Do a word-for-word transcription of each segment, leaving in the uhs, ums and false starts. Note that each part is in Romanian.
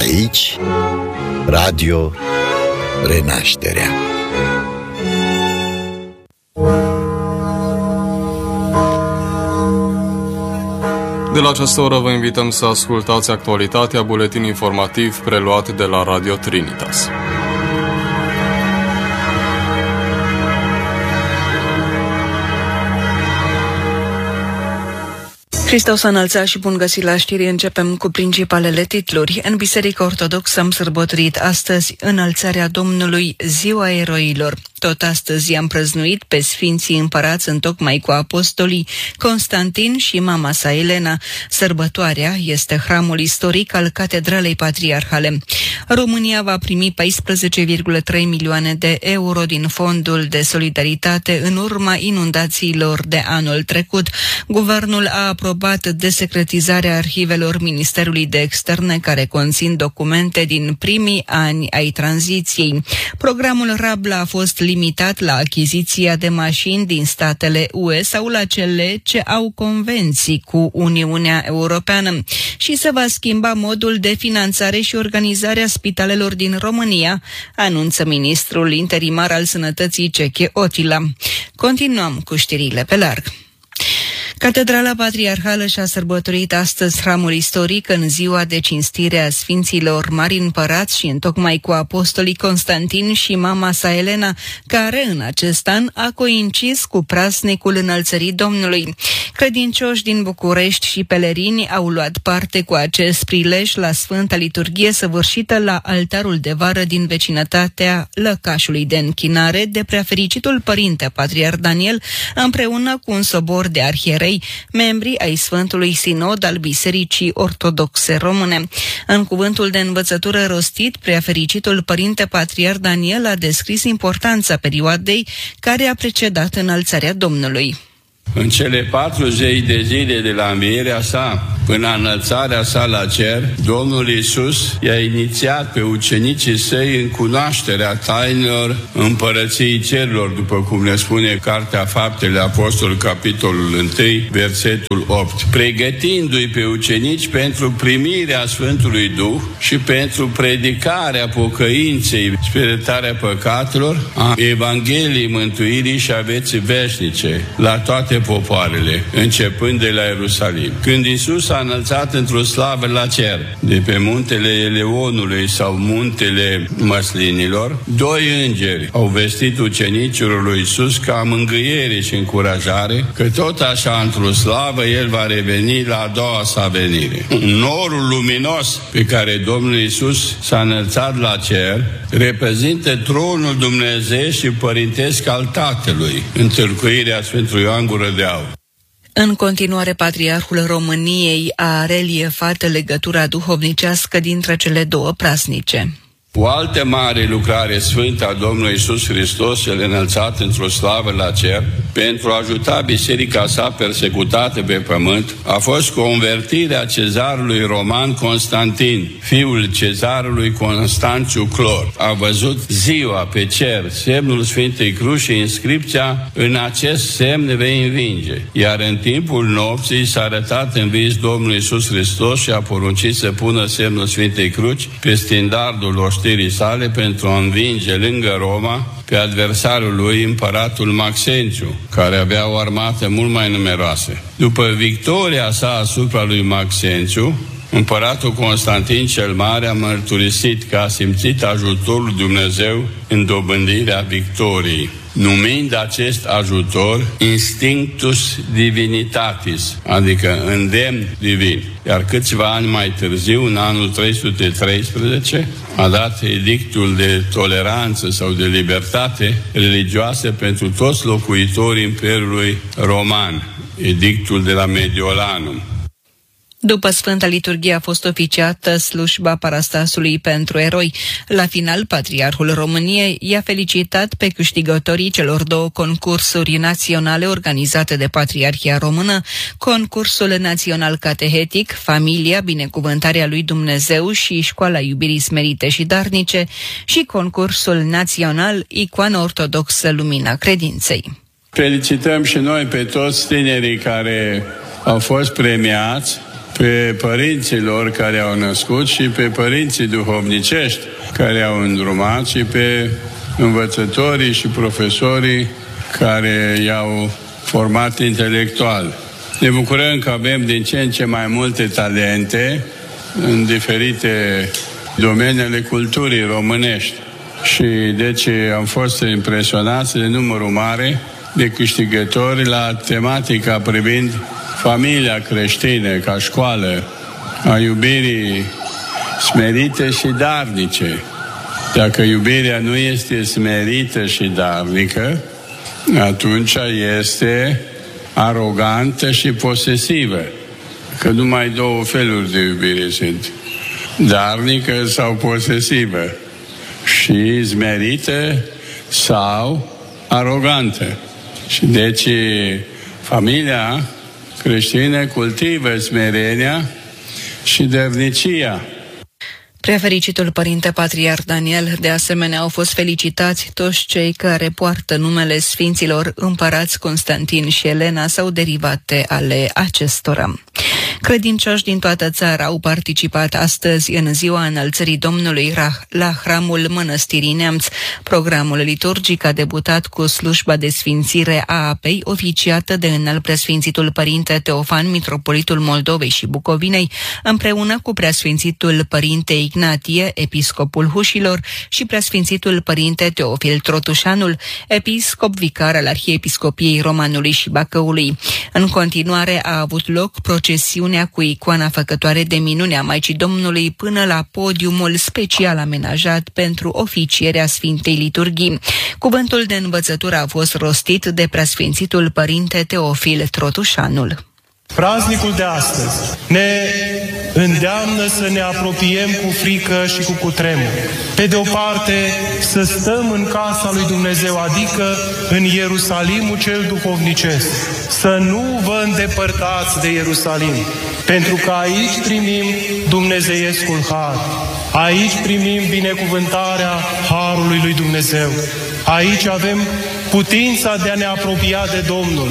Aici, Radio Renașterea. De la această oră vă invităm să ascultați actualitatea, buletin informativ preluat de la Radio Trinitas. Hristos a înălțat și bun găsit la știri. Începem cu principalele titluri. În Biserica Ortodoxă am sărbătorit astăzi înălțarea Domnului, Ziua Eroilor. Tot astăzi am prăznuit pe Sfinții Împărați întocmai cu apostolii Constantin și mama sa Elena. Sărbătoarea este hramul istoric al Catedralei Patriarhale. România va primi paisprezece virgulă trei milioane de euro din Fondul de Solidaritate în urma inundațiilor de anul trecut. Guvernul a aprobat desecretizarea arhivelor Ministerului de Externe care conțin documente din primii ani ai tranziției. Programul Rabla a fost limitat la achiziția de mașini din statele U E sau la cele ce au convenții cu Uniunea Europeană și se va schimba modul de finanțare și organizare a spitalelor din România, anunță ministrul interimar al Sănătății Ceche Otila. Continuăm cu știrile pe larg. Catedrala Patriarhală și-a sărbătorit astăzi hramul istoric în ziua de cinstire a Sfinților Mari Împărați și întocmai cu apostolii Constantin și mama sa Elena, care în acest an a coincis cu praznicul înălțării Domnului. Credincioși din București și pelerini au luat parte cu acest prilej la Sfânta Liturghie săvârșită la altarul de vară din vecinătatea lăcașului de închinare de Preafericitul Părinte Patriarh Daniel, împreună cu un sobor de arhierei, membri ai Sfântului Sinod al Bisericii Ortodoxe Române. În cuvântul de învățătură rostit, Preafericitul Părinte Patriarh Daniel a descris importanța perioadei care a precedat înălțarea Domnului. În cele patruzeci de zile de la învierea sa până înălțarea sa la cer, Domnul Iisus i-a inițiat pe ucenicii săi în cunoașterea tainelor împărăției cerurilor, după cum ne spune Cartea Faptele Apostolului, capitolul unu, versetul opt, pregătindu-i pe ucenici pentru primirea Sfântului Duh și pentru predicarea pocăinței, spiritarea păcatelor, a Evangheliei mântuirii și a vieții veșnice la toate popoarele, începând de la Ierusalim. Când Iisus a înălțat într-o slavă la cer, de pe muntele Eleonului sau muntele Măslinilor, doi îngeri au vestit ucenicilor lui Iisus ca mângâiere și încurajare că tot așa într-o slavă El va reveni la a doua sa venire. Norul luminos pe care Domnul Iisus s-a înălțat la cer reprezintă tronul Dumnezeu și părintesc al Tatălui, întâlcuirea Sfântului Ioan Gură de Aur. În continuare, Patriarhul României a reliefat legătura duhovnicească dintre cele două praznice. O altă mare lucrare sfântă a Domnului Iisus Hristos, cel înălțat într-o slavă la cer, pentru a ajuta biserica sa persecutată pe pământ, a fost convertirea cezarului roman Constantin, fiul cezarului Constanțiu Clor. A văzut ziua pe cer, semnul Sfintei Cruci și inscripția: în acest semn vei învinge. Iar în timpul nopții s-a arătat în vis Domnul Iisus Hristos și a poruncit să pună semnul Sfintei Cruci pe stindardul oștirii sale pentru a învinge lângă Roma pe adversarul lui, împăratul Maxențiu, care avea o armată mult mai numeroasă. După victoria sa asupra lui Maxențiu, împăratul Constantin cel Mare a mărturisit că a simțit ajutorul Dumnezeu în dobândirea victoriei, numind acest ajutor Instinctus Divinitatis, adică îndemn divin. Iar câțiva ani mai târziu, în anul trei sute treisprezece, a dat edictul de toleranță sau de libertate religioasă pentru toți locuitorii Imperiului Roman, edictul de la Mediolanum. După Sfânta Liturghie a fost oficiată slujba Parastasului pentru eroi. La final, Patriarhul României i-a felicitat pe câștigătorii celor două concursuri naționale organizate de Patriarhia Română, concursul național catehetic, Familia, Binecuvântarea lui Dumnezeu și Școala Iubirii Smerite și Darnice și concursul național Icoana Ortodoxă Lumina Credinței. Felicităm și noi pe toți tinerii care au fost premiați pe părinții lor care au născut și pe părinții duhovnicești care au îndrumat și pe învățătorii și profesorii care i-au format intelectual. Ne bucurăm că avem din ce în ce mai multe talente în diferite domenii ale culturii românești. Și deci am fost impresionați de numărul mare de câștigători la tematica privind familia creștină ca școală a iubirii smerite și darnice. Dacă iubirea nu este smerită și darnică, atunci este arogantă și posesivă. Că numai două feluri de iubire sunt: darnică sau posesivă, și smerită sau arogantă. Și deci familia creștină cultivă smerenia și dărnicia. Preafericitul Părinte Patriarh Daniel, de asemenea, au fost felicitați toți cei care poartă numele Sfinților Împărați Constantin și Elena sau derivate ale acestora. Credincioși din toată țara au participat astăzi în ziua înălțării Domnului la hramul Mănăstirii Neamț. Programul liturgic a debutat cu slujba de sfințire a apei, oficiată de Înalt Preasfințitul Părinte Teofan, mitropolitul Moldovei și Bucovinei, împreună cu Preasfințitul Părinte Ignatie, episcopul Hușilor, și Preasfințitul Părinte Teofil Trotușanul, episcop vicar al Arhiepiscopiei Romanului și Bacăului. În continuare a avut loc procesiunea cu icoana făcătoare de minune a Maicii Domnului până la podiumul special amenajat pentru oficierea Sfintei Liturghii. Cuvântul de învățătură a fost rostit de Preasfințitul Părinte Teofil Trotușanul. Praznicul de astăzi ne îndeamnă să ne apropiem cu frică și cu cutremur. Pe de o parte, să stăm în casa lui Dumnezeu, adică în Ierusalimul cel duhovnicesc. Să nu vă îndepărtați de Ierusalim, pentru că aici primim dumnezeiescul har. Aici primim binecuvântarea harului lui Dumnezeu. Aici avem putința de a ne apropia de Domnul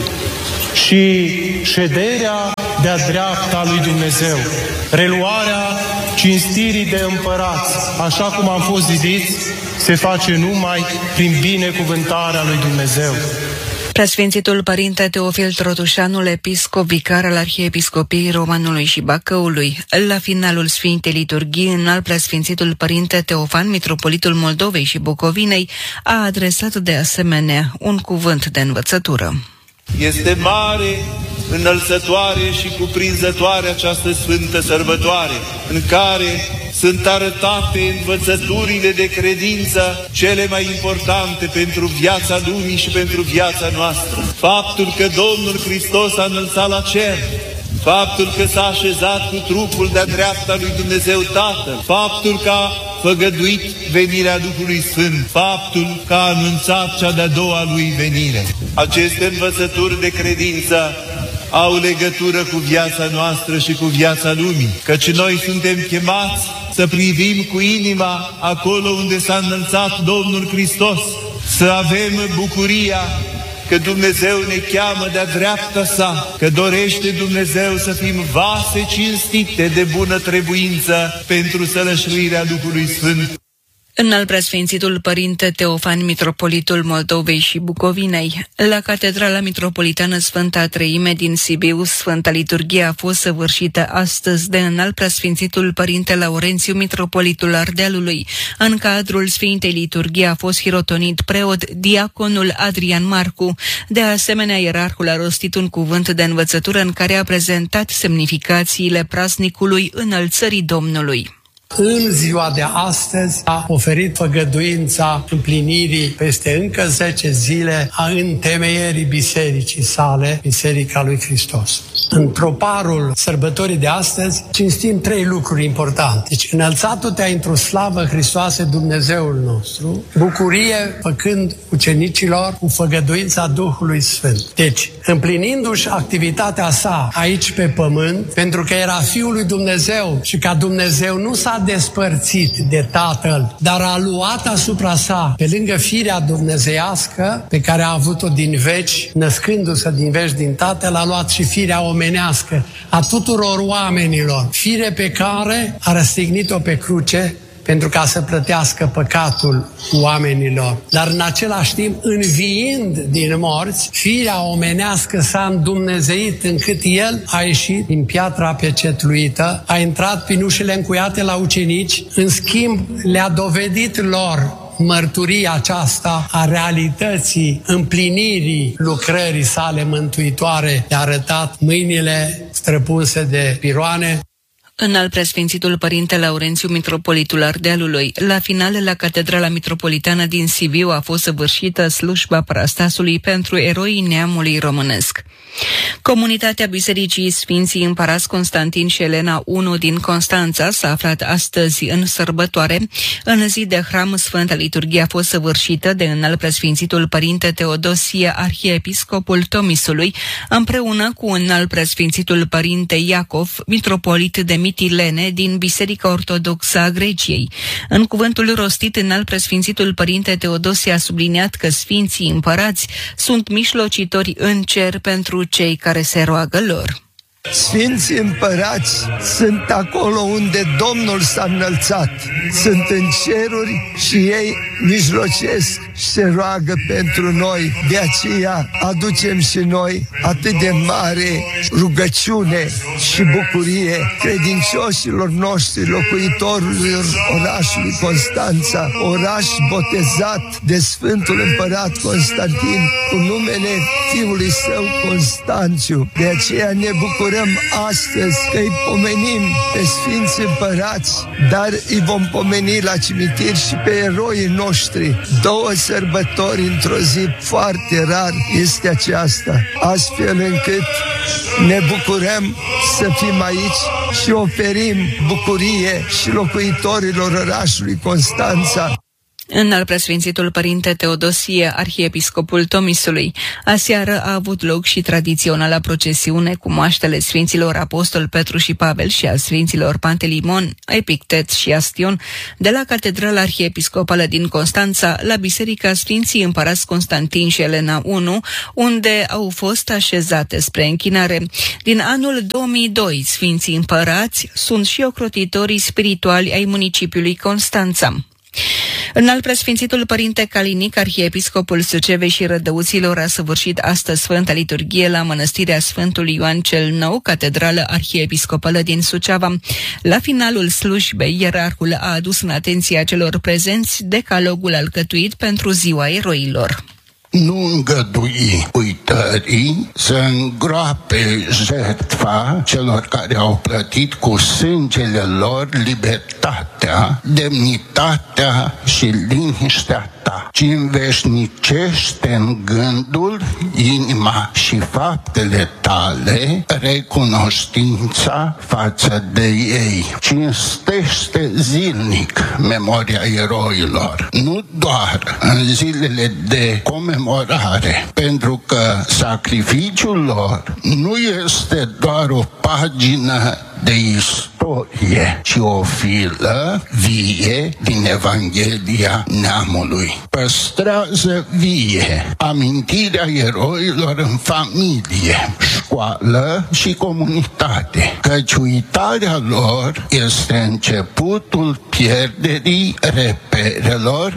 și șederea de-a dreapta lui Dumnezeu, reluarea cinstirii de împărați, așa cum am fost zidiți, se face numai prin binecuvântarea lui Dumnezeu. Preasfințitul Părinte Teofil Trotușanul, episcop vicar al Arhiepiscopiei Romanului și Bacăului. La finalul Sfintei Liturghii, Înalt Preasfințitul Părinte Teofan, mitropolitul Moldovei și Bucovinei, a adresat de asemenea un cuvânt de învățătură. Este mare, înălțătoare și cuprinzătoare această sfântă sărbătoare, în care sunt arătate învățăturile de credință cele mai importante pentru viața lumii și pentru viața noastră. Faptul că Domnul Hristos a înălțat la cer, faptul că s-a așezat cu trupul de-a dreapta lui Dumnezeu Tatăl, faptul că a făgăduit venirea Duhului Sfânt, faptul că a anunțat cea de-a doua lui venire. Aceste învățături de credință au legătură cu viața noastră și cu viața lumii, căci noi suntem chemați să privim cu inima acolo unde s-a înălțat Domnul Hristos, să avem bucuria că Dumnezeu ne cheamă de-a dreapta sa, că dorește Dumnezeu să fim vase cinstite de bună trebuință pentru sălășluirea Duhului Sfânt. Înalt Preasfințitul Părinte Teofan, mitropolitul Moldovei și Bucovinei. La Catedrala Mitropolitană Sfânta Treime din Sibiu, Sfânta Liturghie a fost săvârșită astăzi de Înalt Preasfințitul Părinte Laurențiu, mitropolitul Ardealului. În cadrul Sfintei Liturghii a fost hirotonit preot diaconul Adrian Marcu. De asemenea, ierarhul a rostit un cuvânt de învățătură în care a prezentat semnificațiile praznicului Înălțării Domnului. În ziua de astăzi a oferit făgăduința împlinirii peste încă zece zile a întemeierii bisericii sale, Biserica lui Hristos. În troparul sărbătorii de astăzi cinstim trei lucruri importante. Deci, înălțatul-te într-o slavă, Hristoase, Dumnezeul nostru, bucurie făcând ucenicilor cu făgăduința Duhului Sfânt. Deci, împlinindu-și activitatea sa aici pe pământ, pentru că era Fiul lui Dumnezeu și ca Dumnezeu nu s-a despărțit de Tatăl, dar a luat asupra sa, pe lângă firea dumnezeiască pe care a avut-o din veci, născându-se din veci din Tatăl, a luat și firea omenească a tuturor oamenilor, fire pe care a răstignit-o pe cruce pentru ca să plătească păcatul oamenilor. Dar în același timp, înviind din morți, firea omenească s-a îndumnezeit încât el a ieșit din piatra pecetluită, a intrat prin ușile încuiate la ucenici, în schimb le-a dovedit lor mărturia aceasta a realității, împlinirii lucrării sale mântuitoare, le-a arătat mâinile străpunse de piroane. Înalt preasfințitul Părinte Laurențiu, mitropolitul Ardealului. La final, la Catedrala Mitropolitană din Sibiu a fost săvârșită slujba parastasului pentru eroii neamului românesc. Comunitatea Bisericii Sfinții Împărați Constantin și Elena I din Constanța s-a aflat astăzi în sărbătoare. În zi de hram, Sfânta Liturghie a fost săvârșită de înalt preasfințitul Părinte Teodosie, arhiepiscopul Tomisului, împreună cu înalt preasfințitul Părinte Iacov, mitropolit de Mitilene din Biserica Ortodoxă a Greciei. În cuvântul rostit, înalt preasfințitul Părinte Teodosie a subliniat că Sfinții Împărați sunt mijlocitori în cer pentru cei care se roagă lor. Sfinții Împărați sunt acolo unde Domnul s-a înălțat. Sunt în ceruri și ei mijlocesc și se roagă pentru noi. De aceea aducem și noi atât de mare rugăciune și bucurie credincioșilor noștri, locuitorilor orașului Constanța, oraș botezat de Sfântul Împărat Constantin cu numele fiului său Constanțiu. De aceea ne bucurăm astăzi că îi pomenim pe Sfinți Împărați, dar îi vom pomeni la cimitir și pe eroii noștri. Două sărbători într-o zi, foarte rar este aceasta, astfel încât ne bucurăm să fim aici și oferim bucurie și locuitorilor orașului Constanța. Înalt preasfințitul Părinte Teodosie, arhiepiscopul Tomisului. Aseară a avut loc și tradiționala procesiune cu moaștele Sfinților Apostol Petru și Pavel și a Sfinților Pantelimon, Epictet și Astion de la Catedrala Arhiepiscopală din Constanța la Biserica Sfinții Împărați Constantin și Elena I, unde au fost așezate spre închinare. Din anul două mii doi, Sfinții Împărați sunt și ocrotitorii spirituali ai municipiului Constanța. Înalt preasfințitul Părinte Calinic, arhiepiscopul Sucevei și Rădăuților, a săvârșit astăzi Sfânta Liturghie la Mănăstirea Sfântului Ioan cel Nou, catedrală arhiepiscopală din Suceava. La finalul slujbei, ierarhul a adus în atenția celor prezenți decalogul alcătuit pentru Ziua Eroilor. Nu îngădui uitării să îngroape jertfa celor care au plătit cu sângele lor libertatea, demnitatea și liniștea ta, ci înveșnicește în gândul, inima și faptele tale recunoștința față de ei. Cinstește zilnic memoria eroilor, nu doar în zilele de comemorare, pentru că sacrificiul lor nu este doar o pagină de istorie, ci o filă vie din Evanghelia neamului. Păstrează vie amintirea eroilor în familie, școală și comunitate, căci uitarea lor este începutul pierderii reperelor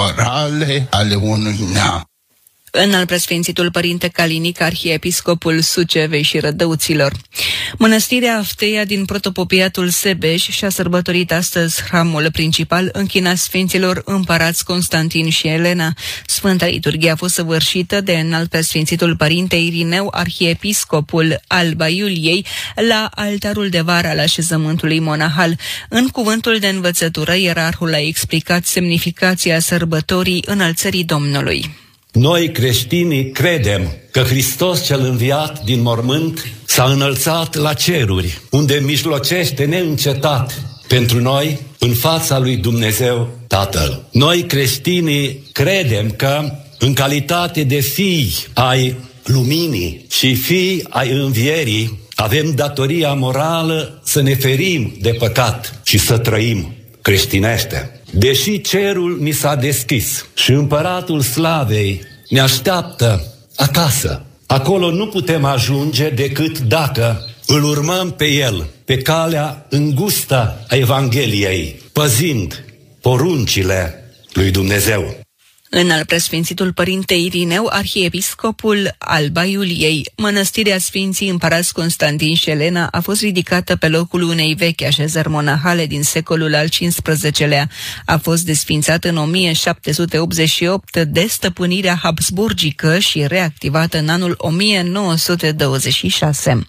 morale ale unui neam. Înalt preasfințitul Părinte Calinic, arhiepiscopul Sucevei și Rădăuților. Mănăstirea Afteia din Protopopiatul Sebeș și-a sărbătorit astăzi hramul principal închinat Sfinților Împărați Constantin și Elena. Sfânta Liturghie a fost săvârșită de înalt preasfințitul Părinte Irineu, arhiepiscopul Alba Iuliei, la altarul de vară al așezământului monahal. În cuvântul de învățătură, ierarhul a explicat semnificația sărbătorii Înălțării Domnului. Noi, creștinii, credem că Hristos cel înviat din mormânt s-a înălțat la ceruri, unde mijlocește neîncetat pentru noi în fața lui Dumnezeu Tatăl. Noi, creștinii, credem că în calitate de fii ai luminii și fii ai învierii, avem datoria morală să ne ferim de păcat și să trăim creștinește. Deși cerul ni s-a deschis și împăratul slavei ne așteaptă acasă, acolo nu putem ajunge decât dacă îl urmăm pe el, pe calea îngustă a Evangheliei, păzind poruncile lui Dumnezeu. Înalt preasfințitul părinte Irineu, arhiepiscopul Alba Iuliei, mănăstirea Sfinții Împărați Constantin și Elena a fost ridicată pe locul unei vechi așezări monahale din secolul al cincisprezecelea. A fost desfințată în o mie șapte sute optzeci și opt de stăpânirea habsburgică și reactivată în anul o mie nouă sute douăzeci și șase.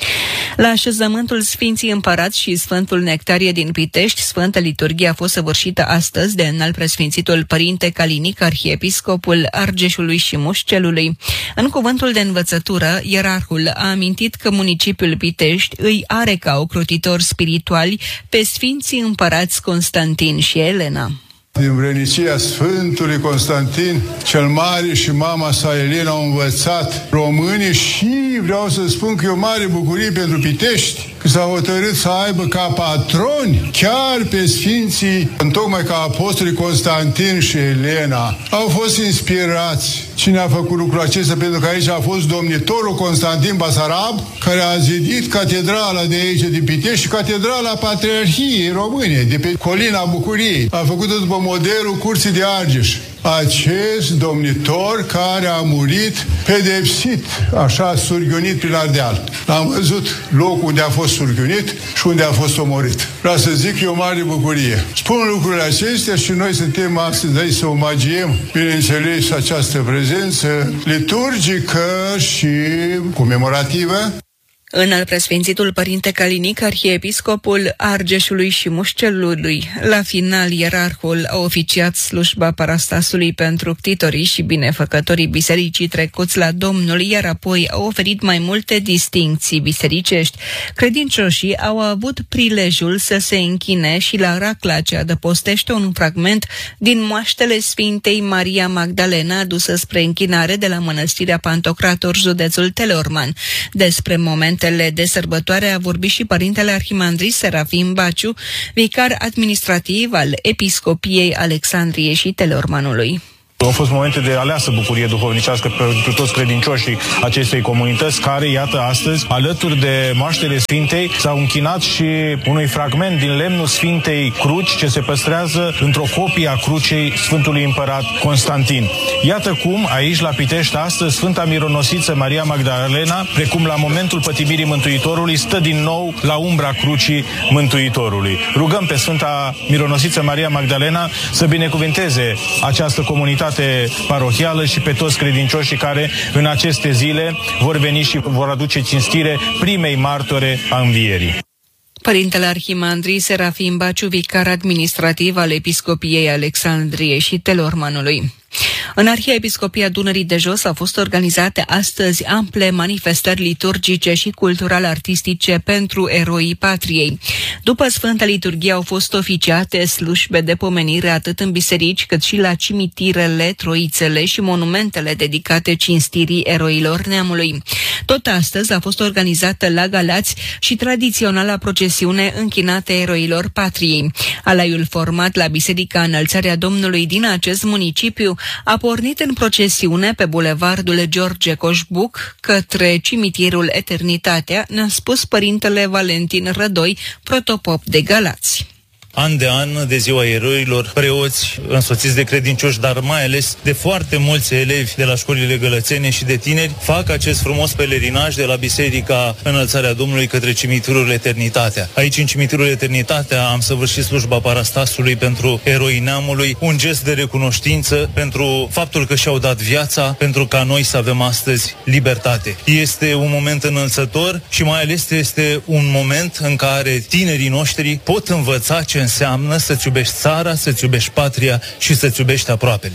La așezământul Sfinții Împărați și Sfântul Nectarie din Pitești, Sfântă Liturghie a fost săvârșită astăzi de înalt preasfințitul părinte Calinic, arhiepiscopul Argeșului și Mușcelului. În cuvântul de învățătură, ierarhul a amintit că municipiul Pitești îi are ca ocrotitori spirituali pe Sfinții Împărați Constantin și Elena. Din vrednicia Sfântului Constantin cel Mare și mama sa Elena au învățat românii și vreau să spun că e o mare bucurie pentru Pitești că s-au hotărât să aibă ca patroni chiar pe Sfinții, întocmai ca apostolii Constantin și Elena. Au fost inspirați. Cine a făcut lucrul acesta? Pentru că aici a fost domnitorul Constantin Basarab, care a zidit catedrala de aici din Pitești și catedrala Patriarhiei Române, de pe Colina Bucuriei. A făcut-o după modelul Curții de Argeș. Acest domnitor care a murit pedepsit, așa surghiunit prin Ardeal. Am văzut locul unde a fost surghiunit și unde a fost omorât. Vreau să zic că e o mare bucurie. Spun lucrurile acestea și noi suntem astăzi aici să omagiem, bineînțeles, această prezență liturgică și comemorativă. Înalt preasfințitul părinte Calinic, arhiepiscopul Argeșului și Mușcelului. La final, ierarhul a oficiat slujba parastasului pentru ctitorii și binefăcătorii bisericii trecuți la Domnul, iar apoi a oferit mai multe distincții bisericești. Credincioșii au avut prilejul să se închine și la racla ce adăpostește un fragment din moaștele Sfintei Maria Magdalena adusă spre închinare de la mănăstirea Pantocrator, județul Teleorman. Despre moment de sărbătoare a vorbit și părintele arhimandrit Serafim Baciu, vicar administrativ al Episcopiei Alexandriei și Teleormanului. Au fost momente de aleasă bucurie duhovnicească pentru toți credincioșii acestei comunități care, iată, astăzi, alături de moaștele Sfintei, s-au închinat și unui fragment din lemnul Sfintei Cruci ce se păstrează într-o copie a crucei Sfântului Împărat Constantin. Iată cum, aici la Pitești, astăzi, Sfânta Mironosiță Maria Magdalena, precum la momentul pătimirii Mântuitorului, stă din nou la umbra crucii Mântuitorului. Rugăm pe Sfânta Mironosiță Maria Magdalena să binecuvinteze această comunitate parohială și pe toți credincioșii care în aceste zile vor veni și vor aduce cinstire primei martore a învierii. Părintele arhimandrit Serafim Baciu, vicar administrativ al Episcopiei Alexandriei și Teleormanului. În Arhiepiscopia Dunării de Jos au fost organizate astăzi ample manifestări liturgice și cultural-artistice pentru eroii patriei. După Sfânta Liturghie au fost oficiate slujbe de pomenire atât în biserici cât și la cimitirele, troițele și monumentele dedicate cinstirii eroilor neamului. Tot astăzi a fost organizată la Galați și tradiționala procesiune închinată eroilor patriei. Alaiul format la Biserica Înălțarea Domnului din acest municipiu a pornit în procesiune pe bulevardul George Coșbuc către cimitirul Eternitatea, ne-a spus părintele Valentin Rădoi, protopop de Galați. An de an, de ziua eroilor, preoți însoțiți de credincioși, dar mai ales de foarte mulți elevi de la școlile gălățene și de tineri, fac acest frumos pelerinaj de la Biserica Înălțarea Domnului către cimitirul Eternitatea. Aici, în cimitirul Eternitatea, am săvârșit slujba parastasului pentru eroii neamului, un gest de recunoștință pentru faptul că și-au dat viața, pentru ca noi să avem astăzi libertate. Este un moment înălțător și mai ales este un moment în care tinerii noștri pot învăța ce înseamnă să-ți iubești țara, să-ți iubești patria și să-ți iubești aproapele.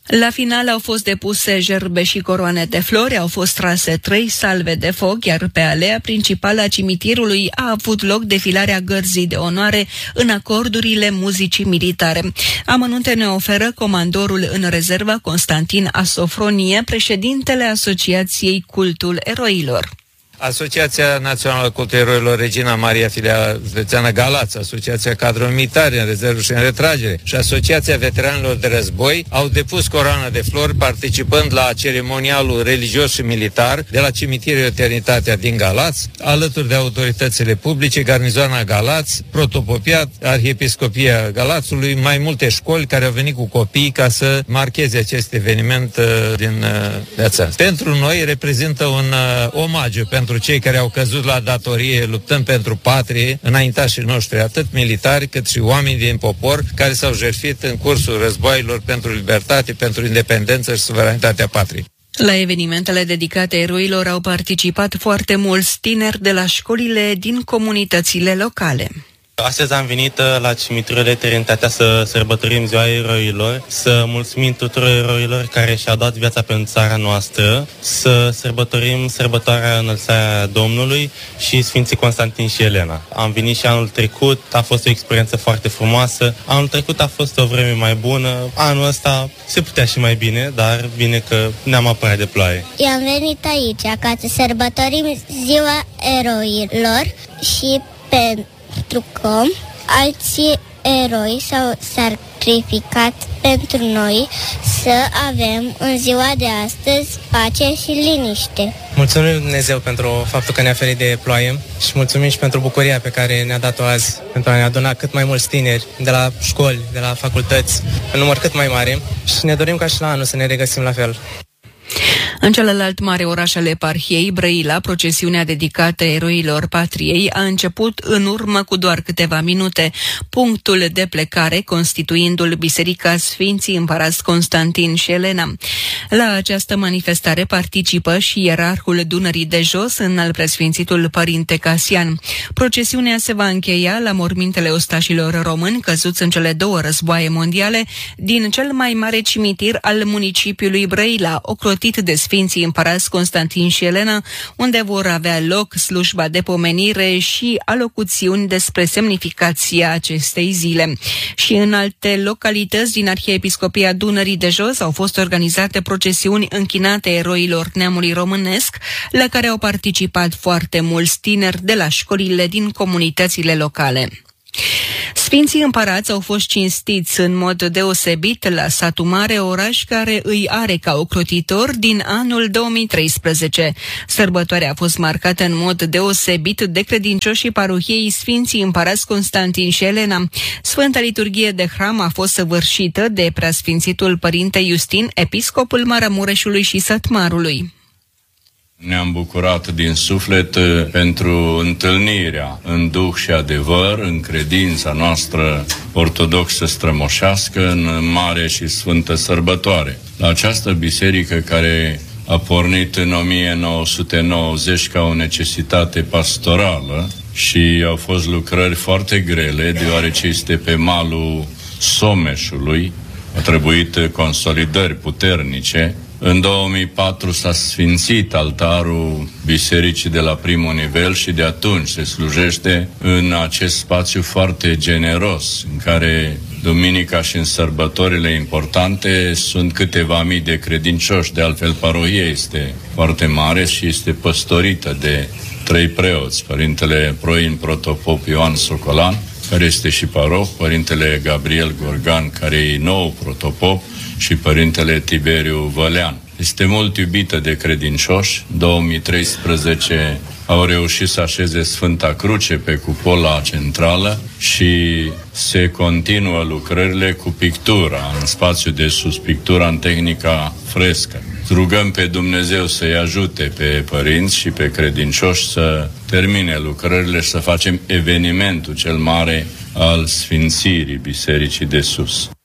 La final au fost depuse gerbe și coroane de flori, au fost trase trei salve de foc, iar pe alea principală a cimitirului a avut loc defilarea gărzii de onoare în acordurile muzicii militare. Amănunte ne oferă comandorul în rezervă Constantin Asofronie, președintele Asociației Cultul Eroilor. Asociația Națională Cultul Eroilor Regina Maria Filia Județeană Galați, Asociația Cadrelor Militare în rezervă și în retragere și Asociația Veteranilor de Război au depus coroană de flori participând la ceremonialul religios și militar de la Cimitirul Eternitatea din Galați, alături de autoritățile publice, Garnizoana Galați, Protopopiat, Arhiepiscopia Galațului, mai multe școli care au venit cu copii ca să marcheze acest eveniment uh, din uh, viața. Pentru noi reprezintă un uh, omagiu pentru cei care au căzut la datorie luptând pentru patrie, înaintașii noștri, atât militari cât și oameni din popor care s-au jertfit în cursul războaielor pentru libertate, pentru independență și suveranitatea patriei. La evenimentele dedicate eroilor au participat foarte mulți tineri de la școlile din comunitățile locale. Astăzi am venit la Cimitirul Eternitatea să sărbătorim Ziua Eroilor, să mulțumim tuturor eroilor care și-au dat viața pentru țara noastră, să sărbătorim sărbătoarea Înălțarea Domnului și Sfinții Constantin și Elena. Am venit și anul trecut, a fost o experiență foarte frumoasă, anul trecut a fost o vreme mai bună, anul ăsta se putea și mai bine, dar bine că ne-am apărat de ploaie. Eu am venit aici ca să sărbătorim Ziua Eroilor și pe pentru că alții eroi s-au sacrificat pentru noi să avem în ziua de astăzi pace și liniște. Mulțumim Dumnezeu pentru faptul că ne-a ferit de ploaie și mulțumim și pentru bucuria pe care ne-a dat-o azi, pentru a ne aduna cât mai mulți tineri de la școli, de la facultăți, în număr cât mai mare și ne dorim ca și la anul să ne regăsim la fel. În celălalt mare oraș al eparhiei, Brăila, procesiunea dedicată eroilor patriei a început în urmă cu doar câteva minute, punctul de plecare constituindu-l Biserica Sfinții Împărați Constantin și Elena. La această manifestare participă și ierarhul Dunării de Jos, înalt preasfințitul Părinte Casian. Procesiunea se va încheia la mormintele ostașilor români căzuți în cele două războaie mondiale din cel mai mare cimitir al municipiului Brăila, ocrotit de Sfinții Împărați Constantin și Elena, unde vor avea loc slujba de pomenire și alocuțiuni despre semnificația acestei zile. Și în alte localități din Arhiepiscopia Dunării de Jos au fost organizate procesiuni închinate eroilor neamului românesc, la care au participat foarte mulți tineri de la școlile din comunitățile locale. Sfinții Împărați au fost cinstiți în mod deosebit la Satu Mare, oraș care îi are ca ocrotitor din anul două mii treisprezece. Sărbătoarea a fost marcată în mod deosebit de credincioșii parohiei Sfinții Împărați Constantin și Elena. Sfânta liturghie de hram a fost săvârșită de preasfințitul Părinte Iustin, episcopul Maramureșului și Sătmarului. Ne-am bucurat din suflet pentru întâlnirea în duh și adevăr, în credința noastră ortodoxă strămoșească, în mare și sfântă sărbătoare. La această biserică care a pornit în o mie nouă sute nouăzeci ca o necesitate pastorală și au fost lucrări foarte grele, deoarece este pe malul Someșului, a trebuit consolidări puternice. În două mii patru s-a sfințit altarul bisericii de la primul nivel și de atunci se slujește în acest spațiu foarte generos, în care duminica și în sărbătorile importante sunt câteva mii de credincioși. De altfel, parohia este foarte mare și este păstorită de trei preoți, Părintele Proin Protopop Ioan Socolan, care este și paroh, Părintele Gabriel Gorgan, care e nou protopop, și Părintele Tiberiu Vălean. Este mult iubită de credincioși. două mii treisprezece au reușit să așeze Sfânta Cruce pe cupola centrală și se continuă lucrările cu pictura, în spațiul de sus, pictura în tehnica frescă. Rugăm pe Dumnezeu să-i ajute pe părinți și pe credincioși să termine lucrările și să facem evenimentul cel mare al sfințirii Bisericii de Sus.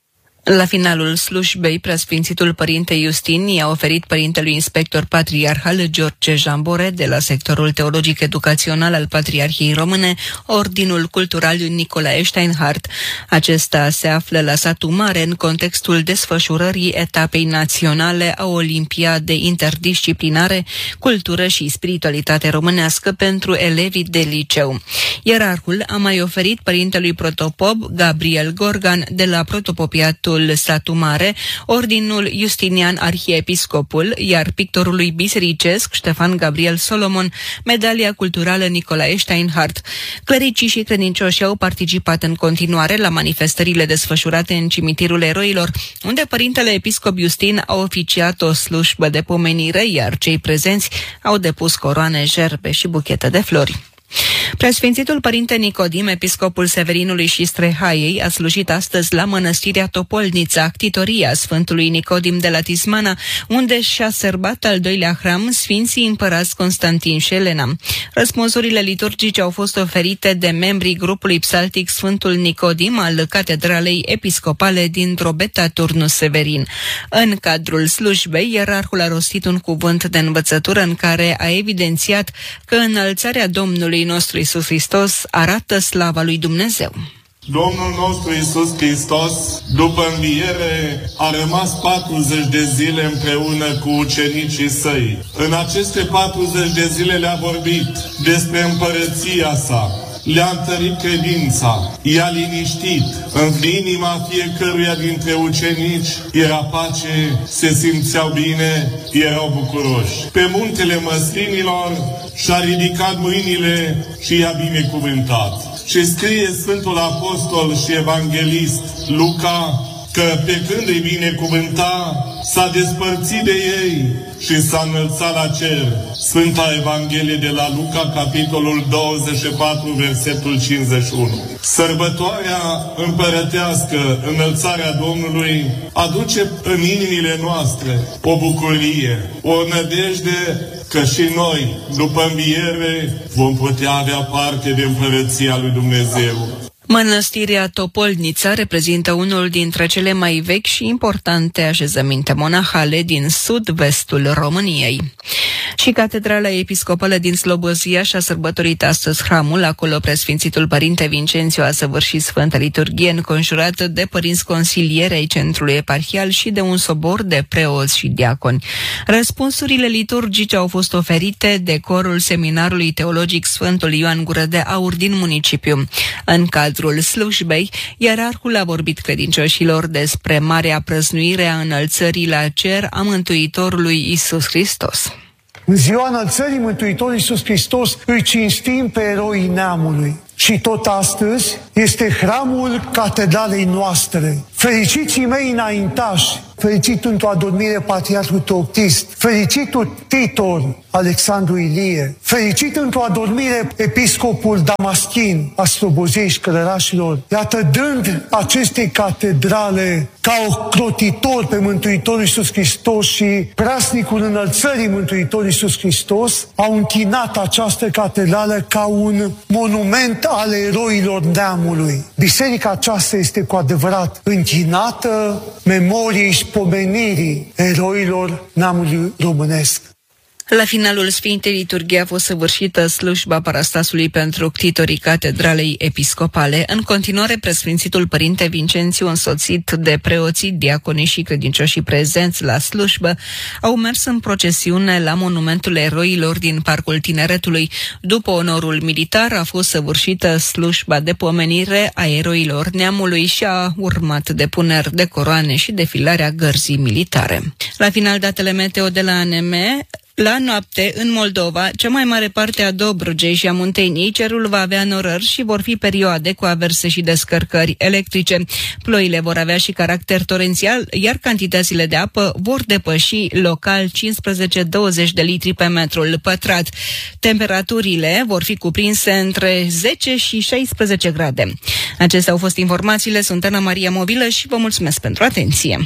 La finalul slujbei, preasfințitul părinte Iustin i-a oferit părintelui inspector patriarhal George Jambore de la sectorul teologic educațional al Patriarhiei Române Ordinul Cultural Nicolae Steinhardt. Acesta se află la satul mare în contextul desfășurării etapei naționale a Olimpiadei interdisciplinare Cultură și Spiritualitate Românească pentru elevii de liceu. Ierarhul a mai oferit părintelui protopop Gabriel Gorgan de la protopopiatul Satu Mare Ordinul Justinian Arhiepiscopul, iar pictorului bisericesc Ștefan Gabriel Solomon medalia culturală Nicolae Steinhardt. Clericii și credincioșii au participat în continuare la manifestările desfășurate în Cimitirul Eroilor, unde părintele episcop Justin a oficiat o slujbă de pomenire, iar cei prezenți au depus coroane, gerbe și buchete de flori. Preasfințitul părinte Nicodim, episcopul Severinului și Strehaiei, a slujit astăzi la mănăstirea Topolnița, actitoria Sfântului Nicodim de la Tismana, unde și-a sărbat al doilea hram Sfinții Împărați Constantin și Elena. Răspunsurile liturgice au fost oferite de membrii grupului psaltic Sfântul Nicodim al Catedralei Episcopale din Drobeta Turnus Severin. În cadrul slujbei, ierarhul a rostit un cuvânt de învățătură în care a evidențiat că înălțarea Domnului nostru Iisus Hristos arată slava lui Dumnezeu. Domnul nostru Iisus Hristos, după înviere, a rămas patruzeci de zile împreună cu ucenicii săi. În aceste patruzeci de zile le-a vorbit despre împărăția sa, le-a întărit credința, i-a liniștit. În inima fiecăruia dintre ucenici era pace, se simțeau bine, erau bucuroși. Pe muntele măslinilor și-a ridicat mâinile și i-a binecuvântat. Și scrie Sfântul Apostol și Evanghelist Luca că pe când îi binecuvânta, s-a despărțit de ei și s-a înălțat la cer. Sfânta Evanghelie de la Luca, capitolul douăzeci și patru, versetul cincizeci și unu. Sărbătoarea împărătească, înălțarea Domnului, aduce în inimile noastre o bucurie, o nădejde că și noi, după înviere, vom putea avea parte de împărăția lui Dumnezeu. Mănăstirea Topolnița reprezintă unul dintre cele mai vechi și importante așezăminte monahale din sud-vestul României. Și Catedrala Episcopală din Slobozia și-a sărbătorit astăzi hramul. Acolo preasfințitul părinte Vincențiu a săvârșit Sfântă Liturghie înconjurat de părinți consilieri ai centrului eparhial și de un sobor de preoți și diaconi. Răspunsurile liturgice au fost oferite de corul Seminarului Teologic Sfântul Ioan Gură de Aur din municipiu. În cadrul slujbei, ierarhul a vorbit credincioșilor despre marea prăznuire a înălțării la cer a Mântuitorului Iisus Hristos. În ziua înălțării Mântuitorului Iisus Hristos îi cinstim pe eroii neamului. Și tot astăzi este hramul catedralei noastre. Fericiții mei înaintași, fericit într-o adormire Patriarhul Teoctist, fericitul Titor Alexandru Ilie, fericit într-o adormire Episcopul Damaschin a Sloboziei și Cărărașilor, iată dând acestei catedrale ca ocrotitor pe Mântuitorul Iisus Hristos și preasnicul înălțării Mântuitorului Iisus Hristos, au închinat această catedrală ca un monument ale eroilor neamului. Biserica aceasta este cu adevărat închinată memoriei și pomenirii eroilor neamului românesc. La finalul Sfintei Liturghii a fost săvârșită slujba parastasului pentru octitorii Catedralei Episcopale. În continuare, preasfințitul părinte Vincențiu, însoțit de preoții, diaconii și credincioșii prezenți la slujbă, au mers în procesiune la monumentul eroilor din Parcul Tineretului. După onorul militar a fost săvârșită slujba de pomenire a eroilor neamului și a urmat depuneri de coroane și defilarea gărzii militare. La final, datele meteo de la A N M. La noapte, în Moldova, cea mai mare parte a Dobrogei și a Munteniei, cerul va avea norări și vor fi perioade cu averse și descărcări electrice. Ploile vor avea și caracter torențial, iar cantitățile de apă vor depăși local cincisprezece douăzeci de litri pe metrul pătrat. Temperaturile vor fi cuprinse între zece și șaisprezece grade. Acestea au fost informațiile, sunt Ana Maria Mobilă și vă mulțumesc pentru atenție.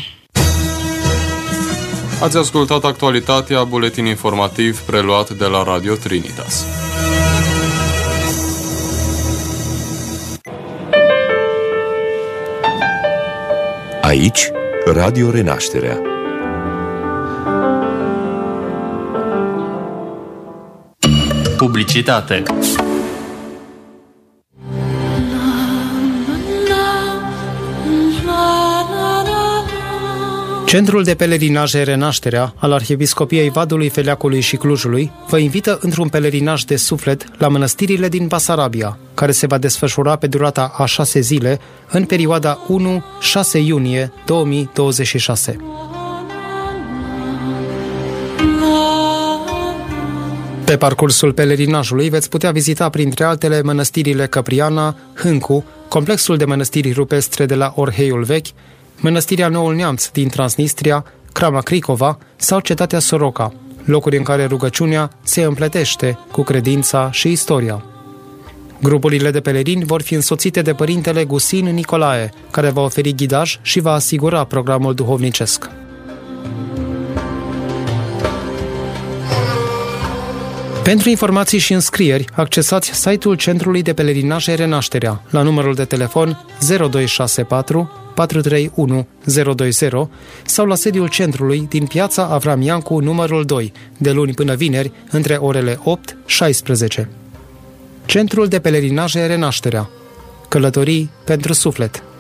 Ați ascultat actualitatea, buletin informativ preluat de la Radio Trinitas. Aici, Radio Renașterea. Publicitate. Centrul de pelerinaj Renașterea al Arhiepiscopiei Vadului, Feleacului și Clujului vă invită într-un pelerinaj de suflet la mănăstirile din Basarabia, care se va desfășura pe durata a șase zile în perioada unu șase iunie două mii douăzeci și șase. Pe parcursul pelerinajului veți putea vizita printre altele mănăstirile Căpriana, Hâncu, complexul de mănăstiri rupestre de la Orheiul Vechi, Mănăstirea Noul Neamț din Transnistria, Crama Cricova sau Cetatea Soroca, locuri în care rugăciunea se împletește cu credința și istoria. Grupurile de pelerini vor fi însoțite de părintele Gusin Nicolae, care va oferi ghidaj și va asigura programul duhovnicesc. Pentru informații și înscrieri, accesați site-ul Centrului de Pelerinaj Renașterea la numărul de telefon zero doi șase patru patru trei unu zero doi zero sau la sediul centrului din Piața Avram Iancu numărul doi, de luni până vineri, între orele opt - șaisprezece. Centrul de Pelerinaj Renașterea. Călătorii pentru suflet.